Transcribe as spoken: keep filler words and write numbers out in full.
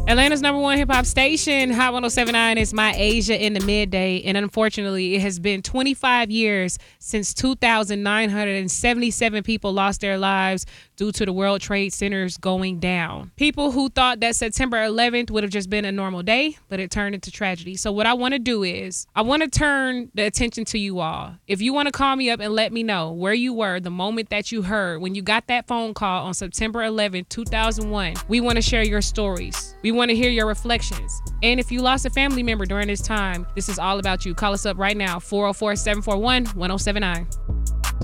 Atlanta's number one hip hop station, Hot one oh seven point nine, is My Asia in the midday. And unfortunately, it has been twenty-five years since two thousand nine hundred seventy-seven people lost their lives due to the World Trade Centers going down. People who thought that September eleventh would have just been a normal day, but it turned into tragedy. So what I want to do is, I want to turn the attention to you all. If you want to call me up and let me know where you were the moment that you heard when you got that phone call on September eleventh, two thousand one, we want to share your stories. We want to hear your reflections. And if you lost a family member during this time, this is all about you. Call us up right now, four oh four, seven four one, one oh seven nine.